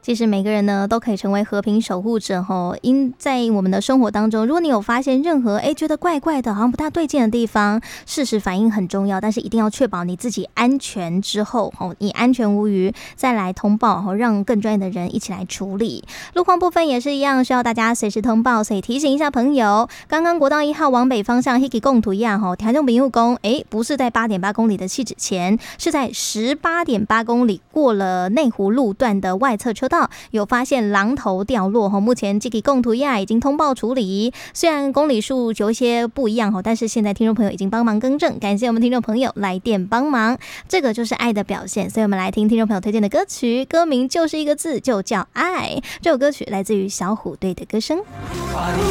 其实每个人呢都可以成为和平守护者因在我们的生活当中，如果你有发现任何觉得怪怪的，好像不大对劲的地方，适时反应很重要，但是一定要确保你自己安全之后你安全无虞再来通报让更专业的人一起来处理。路况部分也是一样，需要大家随时通报，所以提醒一下朋友，刚刚国道1号往北方向那个共图一样台中屏护宫不是在8.8公里的汐止前，是在18.8公里过了内湖路段的外侧车道，有发现榔头掉落目前这个共图亚已经通报处理，虽然公里数有一些不一样但是现在听众朋友已经帮忙更正，感谢我们听众朋友来电帮忙，这个就是爱的表现。所以我们来听听众朋友推荐的歌曲，歌名就是一个字，就叫爱。这首歌曲来自于小虎队的歌声。